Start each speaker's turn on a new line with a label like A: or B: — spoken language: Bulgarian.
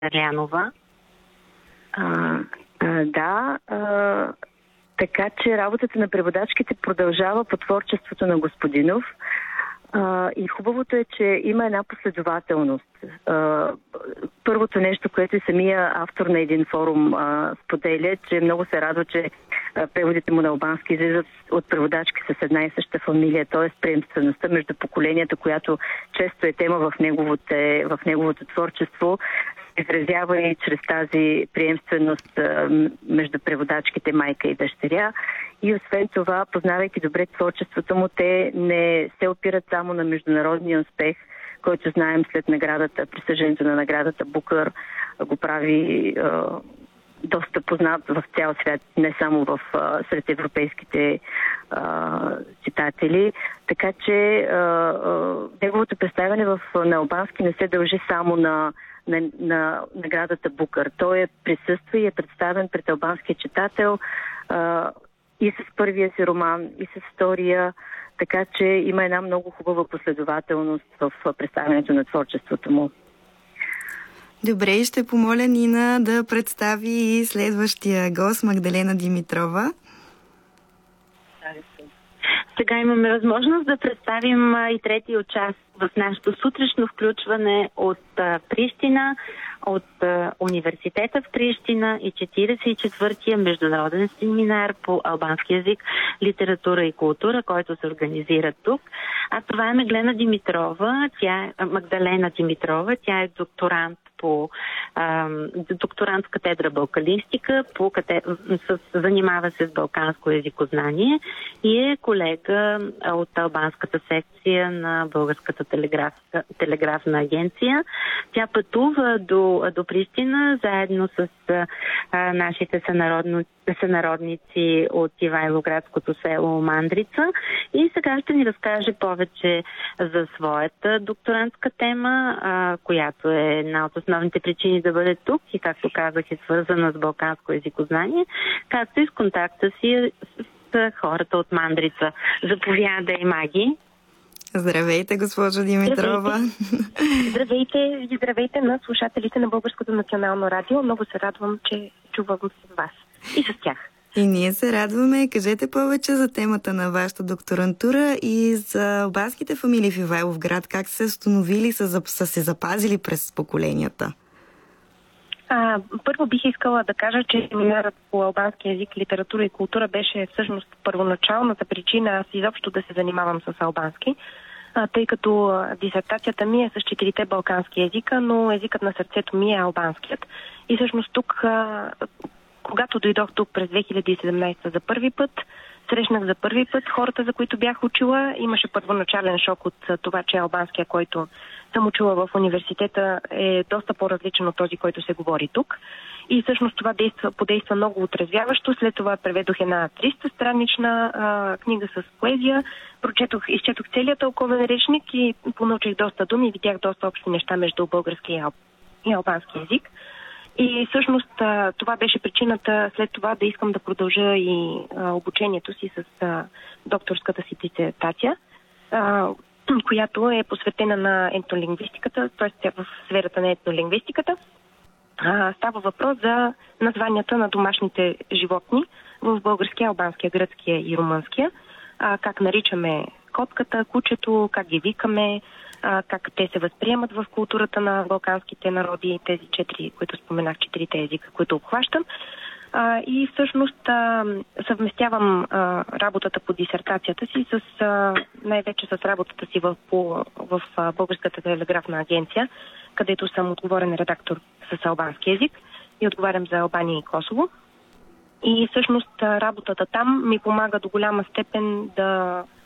A: Лянова.
B: Да, така че работата на преводачките продължава по творчеството на Господинов. И хубавото е, че има една последователност. Първото нещо, което и самия автор на един форум споделя, че много се радва, че преводите му на албански излизат от преводачки с една и съща фамилия, т.е. приемствеността между поколенията, която често е тема в неговото творчество, се изразява и чрез тази приемственост между преводачките майка и дъщеря. И освен това, познавайки добре творчеството му, те не се опират само на международния успех, който знаем след присъждането на наградата Букър, го прави доста познат в цял свят, не само сред европейските читатели. Така че неговото представяне на албански не се дължи само на наградата Букър. Той присъства и е представен пред албанския читател и с първия си роман, и с втория, така че има една много хубава последователност в представянето на творчеството му.
C: Добре, ще помоля Нина да представи следващия гост, Магдалена Димитрова.
A: Сега имаме възможност да представим и третия участник в нашето сутрешно включване от Прищина, от университета в Прищина и 44-тия международен семинар по албански език, литература и култура, който се организира тук. А това е Магдалена Димитрова, тя е докторант докторант в катедра балканистика, занимава се с балканско езикознание и е колега от албанската секция на Българската телеграфна агенция. Тя пътува до Прищина заедно с нашите сънародници от Ивайлоградското село Мандрица и сега ще ни разкаже повече за своята докторантска тема, която е една от основните причини да бъде тук и, както казах, е свързана с балканско езикознание, както и с контакта си с хората от Мандрица. Заповядай, Маги!
C: Здравейте, госпожо Димитрова!
D: Здравейте на слушателите на Българското национално радио. Много се радвам, че чувам с вас и с тях.
C: И ние се радваме. Кажете повече за темата на вашата докторантура и за албанските фамилии в Ивайловград. Как се установили, са се запазили през поколенията?
D: Първо бих искала да кажа, че семинарът по албански език, литература и култура беше всъщност първоначалната причина аз изобщо да се занимавам с албански, тъй като дисертацията ми е с 4 балкански езика, но езикът на сърцето ми е албанският. И всъщност тук, когато дойдох тук през 2017 за първи път, срещнах за първи път хората, за които бях учила. Имаше първоначален шок от това, че албанския, който съм учила в университета, е доста по-различен от този, който се говори тук. И всъщност това подейства много отрезвяващо. След това преведох една 300-странична книга с поезия. Изчетох целият тълковен речник и понаучих доста думи и видях доста общи неща между български и албански език. И всъщност това беше причината след това да искам да продължа и обучението си с докторската си дисертация, която е посветена на етнолингвистиката, т.е. в сферата на етнолингвистиката. Става въпрос за названията на домашните животни в българския, албанския, гръцкия и румънския. Как наричаме котката, кучето, как ги викаме, как те се възприемат в културата на балканските народи, тези 4, които споменах, 4 езика, които обхващам. И всъщност съвместявам работата по дисертацията си най-вече с работата си в Българската телеграфна агенция, където съм отговорен редактор с албански език и отговарям за Албания и Косово. И всъщност работата там ми помага до голяма степен да